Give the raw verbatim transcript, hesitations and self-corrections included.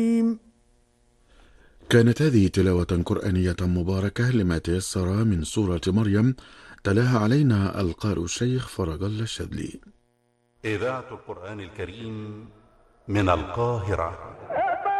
كانت هذه تلاوة قرآنية مباركة لما تيسر من سورة مريم، تلاها علينا القارئ الشيخ فرج الله الشاذلي. إذاعة القرآن الكريم من القاهرة.